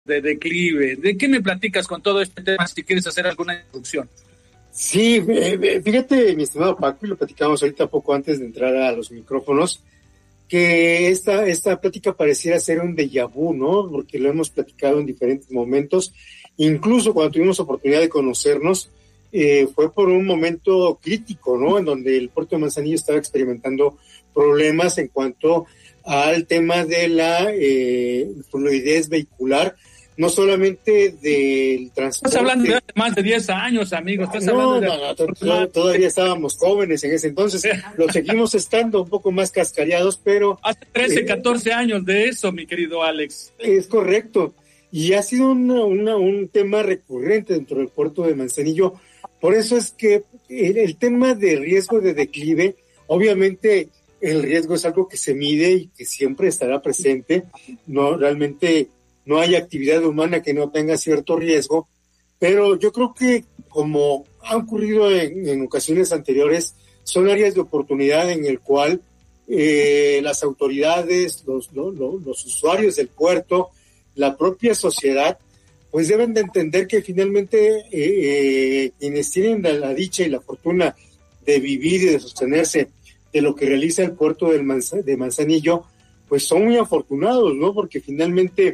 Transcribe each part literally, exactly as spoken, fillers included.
de declive. ¿De qué me platicas con todo este tema si quieres hacer alguna introducción? Sí, fíjate, mi estimado Paco, y lo platicamos ahorita poco antes de entrar a los micrófonos, que esta, esta plática pareciera ser un déjà vu, ¿no? Porque lo hemos platicado en diferentes momentos, incluso cuando tuvimos oportunidad de conocernos, eh, fue por un momento crítico, ¿no? En donde el puerto de Manzanillo estaba experimentando problemas en cuanto al tema de la eh, fluidez vehicular, no solamente del transporte. Estás hablando de hace más de diez años, amigo. Estás no, hablando de... no, no, to- todavía estábamos jóvenes en ese entonces. Lo seguimos estando un poco más cascareados, pero... Hace trece, eh, catorce años de eso, mi querido Alex. Es correcto. Y ha sido una, una, un tema recurrente dentro del puerto de Manzanillo. Por eso es que el, el tema de riesgo de declive, obviamente el riesgo es algo que se mide y que siempre estará presente. No, realmente no hay actividad humana que no tenga cierto riesgo, pero yo creo que, como ha ocurrido en, en ocasiones anteriores, son áreas de oportunidad en el cual eh, las autoridades, los, los, los usuarios del puerto, la propia sociedad, pues deben de entender que finalmente eh, eh, quienes tienen la, la dicha y la fortuna de vivir y de sostenerse de lo que realiza el puerto del Manz- de Manzanillo, pues son muy afortunados, ¿no? Porque finalmente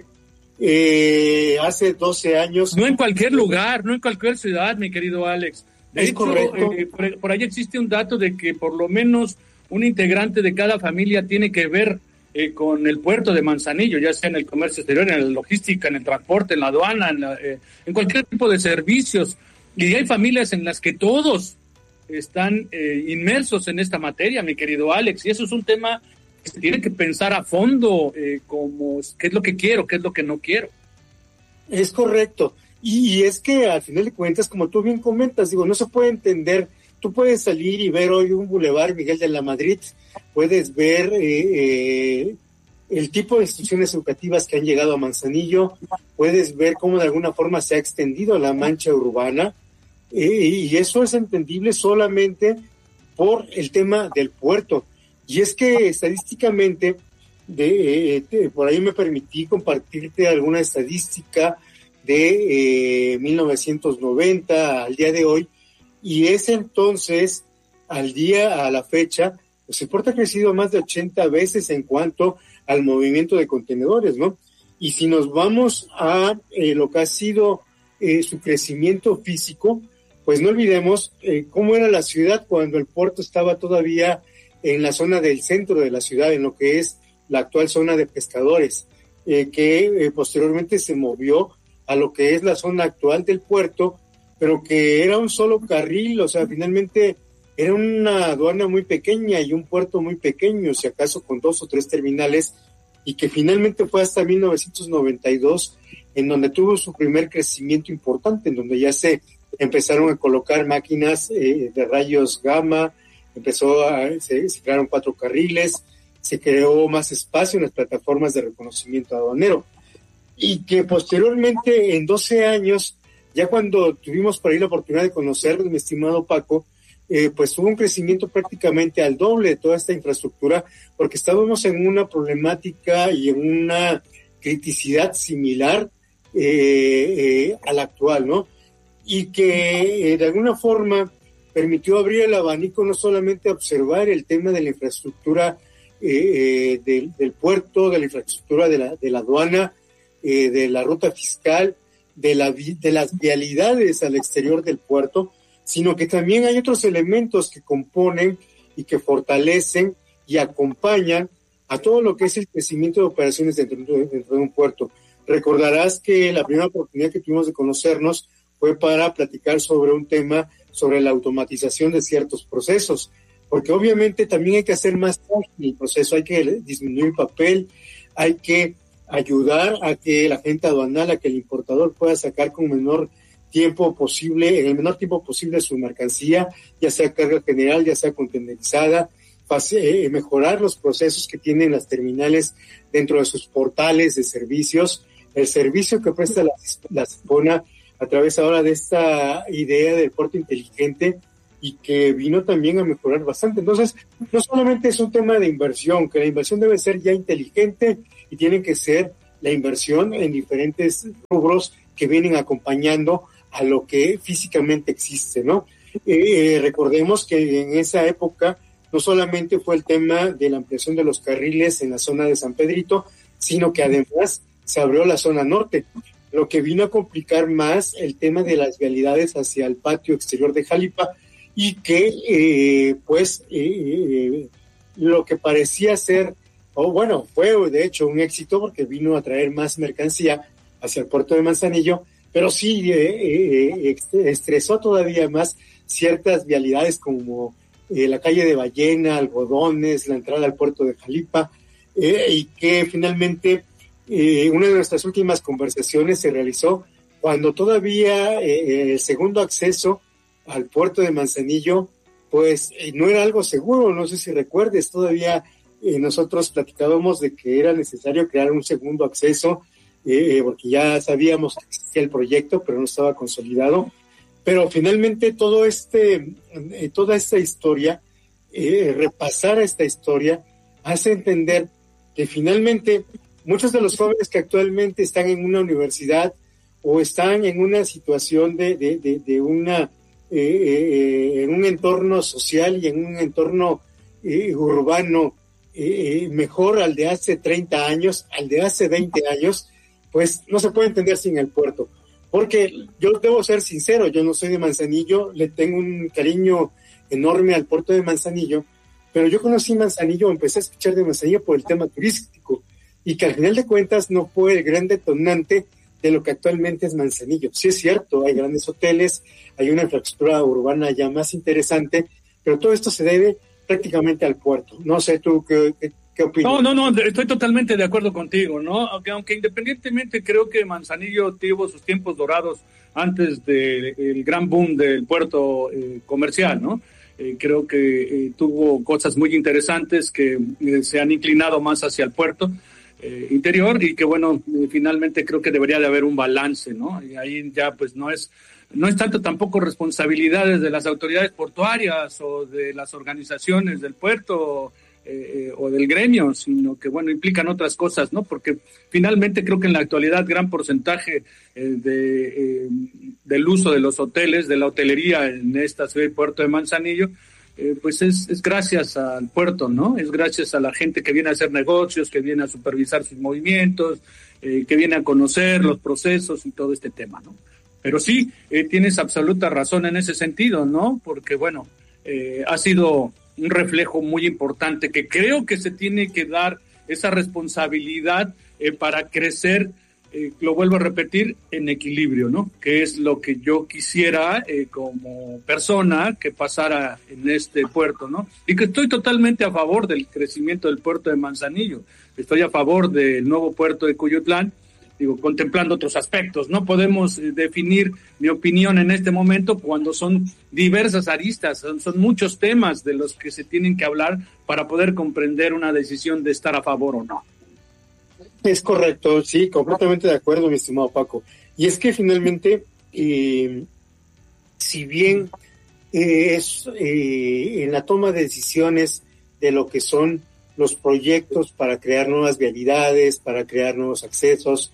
eh, hace doce años... No en cualquier lugar, no en cualquier ciudad, mi querido Alex. De Es hecho, correcto. eh, por, por ahí existe un dato de que por lo menos un integrante de cada familia tiene que ver eh, con el puerto de Manzanillo, ya sea en el comercio exterior, en la logística, en el transporte, en la aduana, en, la, eh, en cualquier tipo de servicios. Y hay familias en las que todos están eh, inmersos en esta materia, mi querido Alex, y eso es un tema que se tiene que pensar a fondo, eh, como qué es lo que quiero, qué es lo que no quiero. Es correcto. Y, y es que al final de cuentas, como tú bien comentas, digo, no se puede entender. Tú puedes salir y ver hoy un bulevar Miguel de la Madrid, puedes ver eh, eh, el tipo de instituciones educativas que han llegado a Manzanillo, puedes ver cómo de alguna forma se ha extendido la mancha urbana, eh, y eso es entendible solamente por el tema del puerto. Y es que estadísticamente, de, eh, de, por ahí me permití compartirte alguna estadística de eh, mil novecientos noventa al día de hoy, y es entonces, al día, a la fecha, pues el puerto ha crecido más de ochenta veces en cuanto al movimiento de contenedores, ¿no? Y si nos vamos a eh, lo que ha sido eh, su crecimiento físico, pues no olvidemos eh, cómo era la ciudad cuando el puerto estaba todavía en la zona del centro de la ciudad, en lo que es la actual zona de pescadores, eh, que eh, posteriormente se movió a lo que es la zona actual del puerto, pero que era un solo carril, o sea, finalmente era una aduana muy pequeña y un puerto muy pequeño, si acaso con dos o tres terminales, y que finalmente fue hasta mil novecientos noventa y dos en donde tuvo su primer crecimiento importante, en donde ya se empezaron a colocar máquinas eh, de rayos gamma, empezó a, se, se crearon cuatro carriles, se creó más espacio en las plataformas de reconocimiento aduanero, y que posteriormente, en doce años, ya cuando tuvimos por ahí la oportunidad de conocer, mi estimado Paco, eh, pues tuvo un crecimiento prácticamente al doble de toda esta infraestructura, porque estábamos en una problemática y en una criticidad similar eh, eh, a la actual, ¿no? Y que eh, de alguna forma permitió abrir el abanico no solamente a observar el tema de la infraestructura eh, eh, del, del puerto, de la infraestructura de la, de la aduana, eh, de la ruta fiscal, de, la, de las vialidades al exterior del puerto, sino que también hay otros elementos que componen y que fortalecen y acompañan a todo lo que es el crecimiento de operaciones dentro de, dentro de un puerto. Recordarás que la primera oportunidad que tuvimos de conocernos fue para platicar sobre un tema sobre la automatización de ciertos procesos, porque obviamente también hay que hacer más ágil el proceso, hay que disminuir papel, hay que ayudar a que la gente aduanal, a que el importador pueda sacar con menor tiempo posible, en el menor tiempo posible su mercancía, ya sea carga general, ya sea contenerizada, eh, mejorar los procesos que tienen las terminales dentro de sus portales de servicios, el servicio que presta la, la SIPONA a través ahora de esta idea del puerto inteligente, y que vino también a mejorar bastante. Entonces, no solamente es un tema de inversión, que la inversión debe ser ya inteligente y tiene que ser la inversión en diferentes rubros que vienen acompañando a lo que físicamente existe, ¿no? Eh, recordemos que en esa época no solamente fue el tema de la ampliación de los carriles en la zona de San Pedrito, sino que además se abrió la zona norte, lo que vino a complicar más el tema de las vialidades hacia el patio exterior de Jalipa, y que eh, pues eh, lo que parecía ser, o bueno, fue de hecho un éxito porque vino a traer más mercancía hacia el puerto de Manzanillo, pero sí eh, eh, estresó todavía más ciertas vialidades como eh, la calle de Ballena, Algodones, la entrada al puerto de Jalipa, eh, y que finalmente eh, una de nuestras últimas conversaciones se realizó cuando todavía eh, el segundo acceso al puerto de Manzanillo, pues eh, no era algo seguro. No sé si recuerdes, todavía eh, nosotros platicábamos de que era necesario crear un segundo acceso, eh, porque ya sabíamos que existía el proyecto, pero no estaba consolidado. Pero finalmente todo este, eh, toda esta historia, eh, repasar esta historia, hace entender que finalmente muchos de los jóvenes que actualmente están en una universidad o están en una situación de, de, de, de una Eh, eh, en un entorno social y en un entorno eh, urbano eh, mejor al de hace treinta años, al de hace veinte años, pues no se puede entender sin el puerto. Porque yo debo ser sincero, yo no soy de Manzanillo, le tengo un cariño enorme al puerto de Manzanillo, pero yo conocí Manzanillo, empecé a escuchar de Manzanillo por el tema turístico, y que al final de cuentas no fue el gran detonante de lo que actualmente es Manzanillo. Sí es cierto, hay grandes hoteles, hay una infraestructura urbana ya más interesante, pero todo esto se debe prácticamente al puerto. No sé tú qué, qué, qué opinas. No, no, no, estoy totalmente de acuerdo contigo, ¿no? Aunque, aunque independientemente creo que Manzanillo tuvo sus tiempos dorados antes del gran boom del puerto eh, comercial, ¿no? Eh, creo que eh, tuvo cosas muy interesantes que eh, se han inclinado más hacia el puerto Eh, interior, y que bueno, eh, finalmente creo que debería de haber un balance, ¿no? Y ahí ya pues no es no es tanto tampoco responsabilidades de las autoridades portuarias o de las organizaciones del puerto eh, o del gremio, sino que bueno, implican otras cosas, ¿no? Porque finalmente creo que en la actualidad gran porcentaje eh, de eh, del uso de los hoteles, de la hotelería en esta ciudad y puerto de Manzanillo, Eh, pues es, es gracias al puerto, ¿no? Es gracias a la gente que viene a hacer negocios, que viene a supervisar sus movimientos, eh, que viene a conocer los procesos y todo este tema, ¿no? Pero sí, eh, tienes absoluta razón en ese sentido, ¿no? Porque, bueno, eh, ha sido un reflejo muy importante que creo que se tiene que dar esa responsabilidad eh, para crecer, eh, lo vuelvo a repetir, en equilibrio, ¿no? Que es lo que yo quisiera eh, como persona que pasara en este puerto, ¿no? Y que estoy totalmente a favor del crecimiento del puerto de Manzanillo, estoy a favor del nuevo puerto de Cuyutlán, digo, contemplando otros aspectos. No podemos eh, definir mi opinión en este momento cuando son diversas aristas, son, son muchos temas de los que se tienen que hablar para poder comprender una decisión de estar a favor o no. Es correcto, sí, completamente de acuerdo, mi estimado Paco. Y es que finalmente, eh, si bien eh, es eh, en la toma de decisiones de lo que son los proyectos para crear nuevas vialidades, para crear nuevos accesos,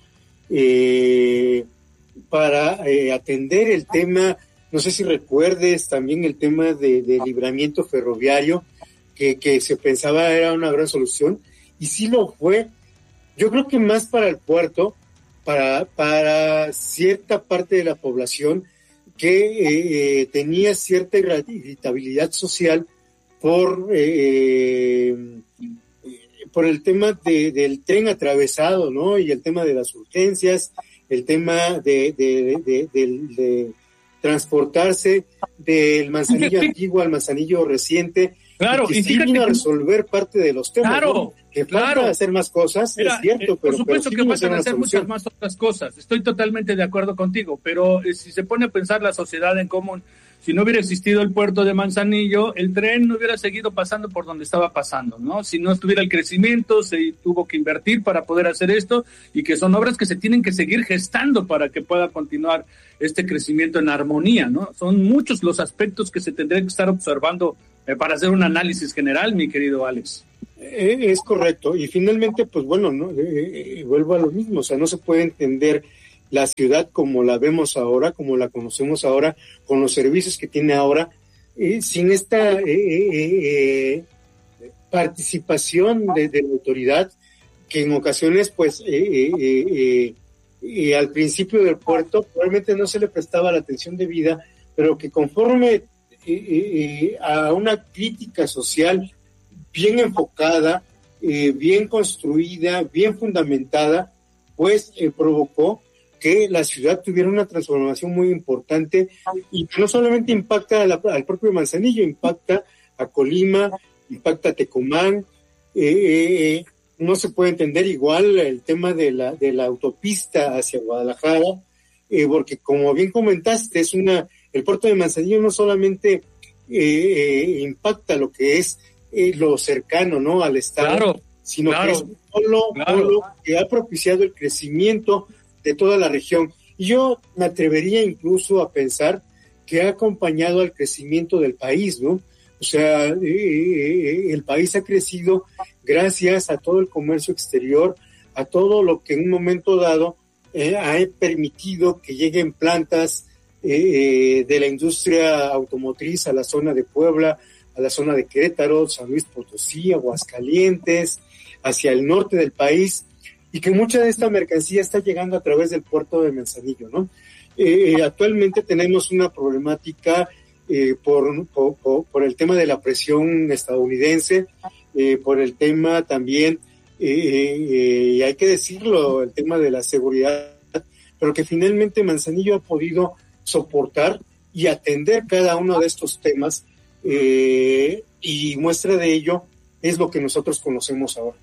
eh, para eh, atender el tema, no sé si recuerdes también el tema de, de libramiento ferroviario, que, que se pensaba era una gran solución, y sí lo fue. Yo creo que más para el puerto, para, para cierta parte de la población que eh, tenía cierta irritabilidad social por, eh, por el tema de, del tren atravesado, ¿no? Y el tema de las urgencias, el tema de, de, de, de, de transportarse del Manzanillo antiguo al Manzanillo reciente. Claro, y que y sí vino a resolver parte de los temas, claro, ¿no? Que claro. falta hacer más cosas, Mira, es cierto, eh, pero por supuesto pero sí que faltan hacer solución. muchas más otras cosas. Estoy totalmente de acuerdo contigo, pero eh, si se pone a pensar la sociedad en cómo, si no hubiera existido el puerto de Manzanillo, el tren no hubiera seguido pasando por donde estaba pasando, ¿no? Si no estuviera el crecimiento, se tuvo que invertir para poder hacer esto, y que son obras que se tienen que seguir gestando para que pueda continuar este crecimiento en armonía, ¿no? Son muchos los aspectos que se tendrían que estar observando eh, para hacer un análisis general, mi querido Alex. Eh, es correcto. Y finalmente, pues bueno, no eh, eh, vuelvo a lo mismo. O sea, no se puede entender la ciudad como la vemos ahora, como la conocemos ahora, con los servicios que tiene ahora, eh, sin esta eh, eh, eh, participación de, de la autoridad, que en ocasiones, pues, eh, eh, eh, eh, al principio del puerto probablemente no se le prestaba la atención debida, pero que conforme eh, eh, a una crítica social bien enfocada, eh, bien construida, bien fundamentada, pues eh, provocó que la ciudad tuviera una transformación muy importante y que no solamente impacta a la, al propio Manzanillo, impacta a Colima, impacta a Tecomán. Eh, eh, no se puede entender igual el tema de la de la autopista hacia Guadalajara, eh, porque como bien comentaste, es una el puerto de Manzanillo no solamente eh, eh, impacta lo que es eh, lo cercano, ¿no?, al estado, claro, sino claro, que es un polo, claro. polo que ha propiciado el crecimiento de toda la región. Y yo me atrevería incluso a pensar que ha acompañado al crecimiento del país, ¿no? O sea, eh, eh, el país ha crecido gracias a todo el comercio exterior, a todo lo que en un momento dado eh, ha permitido que lleguen plantas eh, de la industria automotriz a la zona de Puebla, a la zona de Querétaro, San Luis Potosí, Aguascalientes, hacia el norte del país, y que mucha de esta mercancía está llegando a través del puerto de Manzanillo, ¿no? Eh, actualmente tenemos una problemática eh, por, por, por el tema de la presión estadounidense, eh, por el tema también, eh, eh, y hay que decirlo, el tema de la seguridad, pero que finalmente Manzanillo ha podido soportar y atender cada uno de estos temas, eh, y muestra de ello es lo que nosotros conocemos ahora.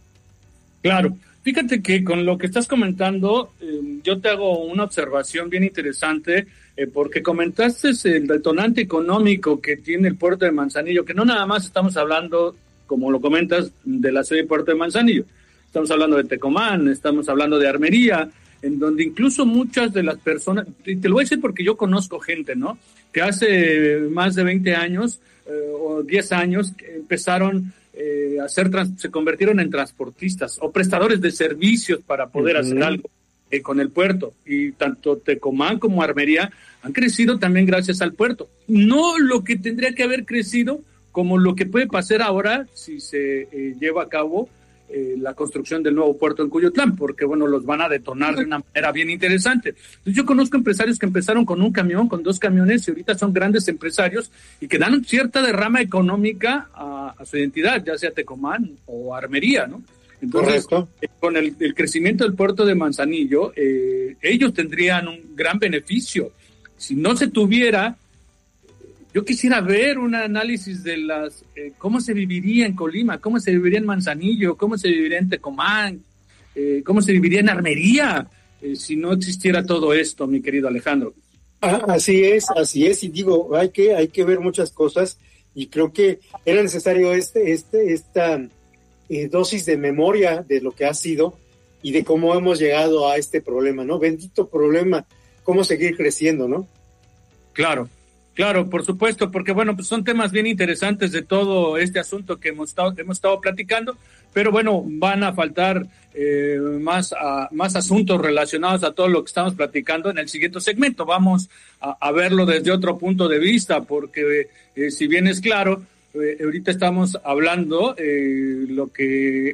Claro. Fíjate que con lo que estás comentando, eh, yo te hago una observación bien interesante, eh, porque comentaste el detonante económico que tiene el puerto de Manzanillo, que no nada más estamos hablando, como lo comentas, de la sede del puerto de Manzanillo. Estamos hablando de Tecomán, estamos hablando de Armería, en donde incluso muchas de las personas, y te lo voy a decir porque yo conozco gente, ¿no?, que hace más de veinte años eh, o diez años que empezaron Eh, hacer trans, se convirtieron en transportistas o prestadores de servicios para poder uh-huh. hacer algo eh, con el puerto, y tanto Tecomán como Armería han crecido también gracias al puerto, no lo que tendría que haber crecido como lo que puede pasar ahora si se eh, lleva a cabo eh, la construcción del nuevo puerto en Cuyotlán, porque bueno, los van a detonar de una manera bien interesante. Entonces, yo conozco empresarios que empezaron con un camión, con dos camiones, y ahorita son grandes empresarios y que dan cierta derrama económica a, a su identidad, ya sea Tecomán o Armería, ¿no? Entonces, eh, con el, el crecimiento del puerto de Manzanillo, eh, ellos tendrían un gran beneficio. Si no se tuviera, yo quisiera ver un análisis de las eh, cómo se viviría en Colima, cómo se viviría en Manzanillo, cómo se viviría en Tecomán, eh, cómo se viviría en Armería, eh, si no existiera todo esto, mi querido Alejandro. Ah, así es, así es, y digo, hay que hay que ver muchas cosas, y creo que era necesario este este esta eh, dosis de memoria de lo que ha sido y de cómo hemos llegado a este problema, ¿no? Bendito problema, cómo seguir creciendo, ¿no? Claro. Claro, por supuesto, porque bueno, pues son temas bien interesantes de todo este asunto que hemos estado, hemos estado platicando, pero bueno, van a faltar eh, más, a, más asuntos relacionados a todo lo que estamos platicando en el siguiente segmento. Vamos a, a verlo desde otro punto de vista, porque eh, si bien es claro, eh, ahorita estamos hablando eh, lo que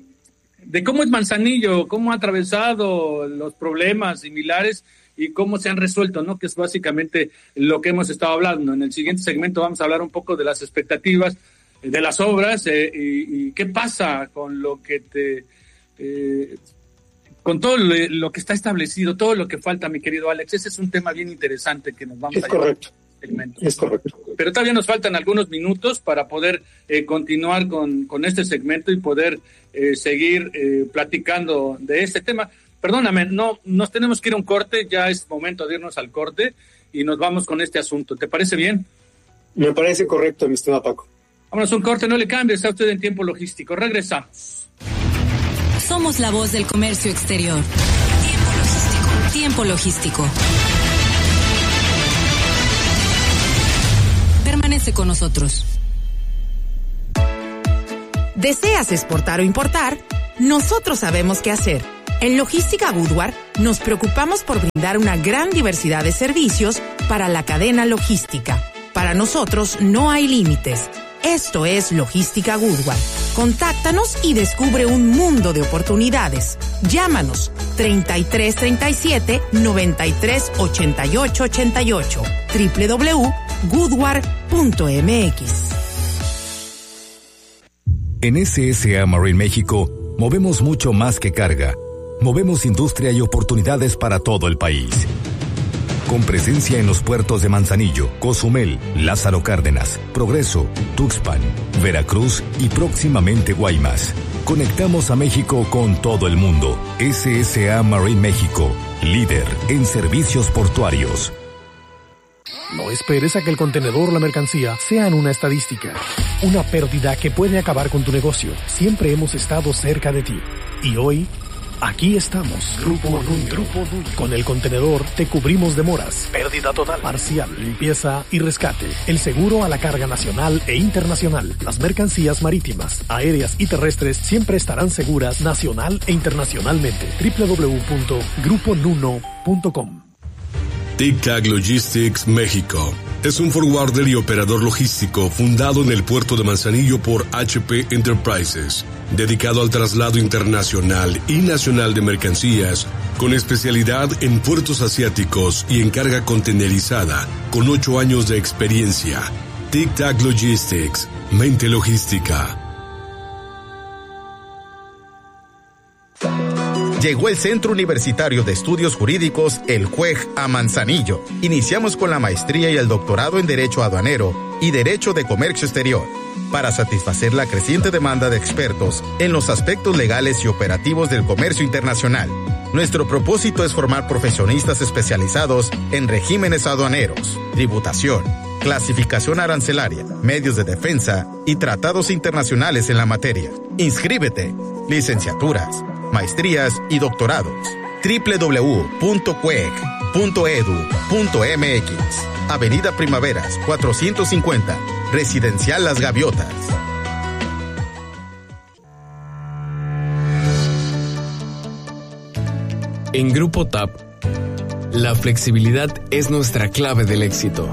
de cómo es Manzanillo, cómo ha atravesado los problemas similares y cómo se han resuelto, ¿no? Que es básicamente lo que hemos estado hablando. En el siguiente segmento vamos a hablar un poco de las expectativas de las obras eh, y, y qué pasa con lo que te... Eh, con todo lo, lo que está establecido, todo lo que falta, mi querido Alex. Ese es un tema bien interesante que nos vamos es a llevar. Correcto. Segmento. Es correcto. Pero todavía nos faltan algunos minutos para poder eh, continuar con, con este segmento y poder eh, seguir eh, platicando de este tema. Perdóname, no, nos tenemos que ir a un corte, ya es momento de irnos al corte y nos vamos con este asunto. ¿Te parece bien? Me parece correcto, mi estimado Paco. Vámonos a un corte, no le cambies, está usted en Tiempo Logístico. Regresamos. Somos la voz del comercio exterior. Tiempo Logístico. Tiempo Logístico. Permanece con nosotros. ¿Deseas exportar o importar? Nosotros sabemos qué hacer. En Logística Goodward nos preocupamos por brindar una gran diversidad de servicios para la cadena logística. Para nosotros no hay límites. Esto es Logística Goodward. Contáctanos y descubre un mundo de oportunidades. Llámanos treinta y tres treinta y siete noventa y tres ochenta y ocho ochenta y ocho doble u doble u doble u punto goodward punto m x. En S S A Marine México movemos mucho más que carga. Movemos industria y oportunidades para todo el país. Con presencia en los puertos de Manzanillo, Cozumel, Lázaro Cárdenas, Progreso, Tuxpan, Veracruz y próximamente Guaymas. Conectamos a México con todo el mundo. S S A Marine México, líder en servicios portuarios. No esperes a que el contenedor o la mercancía sean una estadística, una pérdida que puede acabar con tu negocio. Siempre hemos estado cerca de ti. Y hoy, aquí estamos. Grupo Núñez. Grupo Núñez. Con el contenedor te cubrimos demoras, pérdida total, parcial, limpieza y rescate. El seguro a la carga nacional e internacional. Las mercancías marítimas, aéreas y terrestres siempre estarán seguras nacional e internacionalmente. doble u doble u doble u punto grupo nuno punto com. Tic-Tac Logistics México es un forwarder y operador logístico fundado en el puerto de Manzanillo por H P Enterprises, dedicado al traslado internacional y nacional de mercancías, con especialidad en puertos asiáticos y en carga contenerizada, con ocho años de experiencia. Tic-Tac Logistics, mente logística. Llegó el Centro Universitario de Estudios Jurídicos, el C U E J, a Manzanillo. Iniciamos con la maestría y el doctorado en Derecho Aduanero y Derecho de Comercio Exterior, para satisfacer la creciente demanda de expertos en los aspectos legales y operativos del comercio internacional. Nuestro propósito es formar profesionistas especializados en regímenes aduaneros, tributación, clasificación arancelaria, medios de defensa y tratados internacionales en la materia. Inscríbete. Licenciaturas, maestrías y doctorados. doble u doble u doble u punto cuec punto edu punto m x. Avenida Primaveras, cuatrocientos cincuenta, Residencial Las Gaviotas. En Grupo T A P, la flexibilidad es nuestra clave del éxito.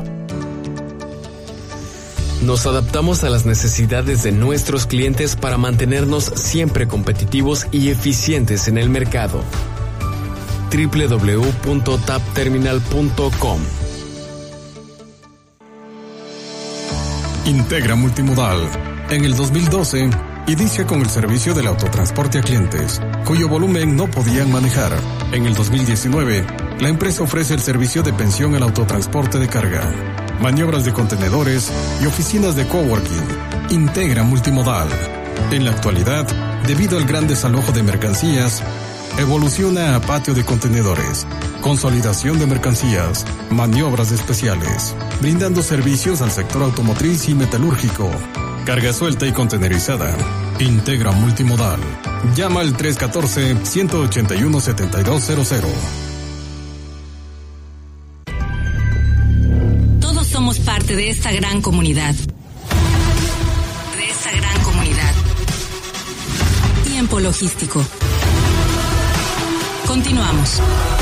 Nos adaptamos a las necesidades de nuestros clientes para mantenernos siempre competitivos y eficientes en el mercado. doble u doble u doble u punto tap terminal punto com. Integra Multimodal. En el dos mil doce, inicia con el servicio del autotransporte a clientes, cuyo volumen no podían manejar. En el dos mil diecinueve, la empresa ofrece el servicio de pensión al autotransporte de carga, maniobras de contenedores y oficinas de coworking. Integra Multimodal. En la actualidad, debido al gran desalojo de mercancías, evoluciona a patio de contenedores, consolidación de mercancías, maniobras especiales, brindando servicios al sector automotriz y metalúrgico, carga suelta y contenerizada. Integra Multimodal. Llama al tres uno cuatro, uno ocho uno, siete dos cero cero. Somos parte de esta gran comunidad. De esta gran comunidad. Tiempo logístico. Continuamos.